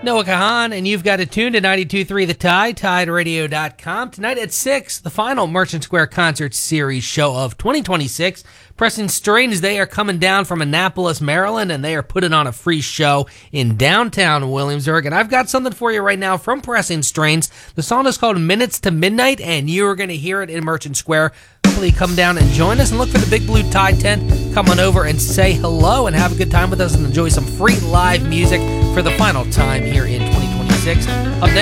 Noah Kahan, and you've got it tuned to 92.3 The Tide, TideRadio.com. Tonight at 6, the final Merchant Square Concert Series show of 2026. Pressing Strange, they are coming down from Annapolis, Maryland, and they are putting on a free show in downtown Williamsburg. And I've got something for you right now from Pressing Strange. The song is called Minutes to Midnight, and you are going to hear it in Merchant Square. Hopefully come down and join us and look for the Big Blue Tide tent. Come on over and say hello and have a good time with us and enjoy some free live music for the final time here in 2026. Up next,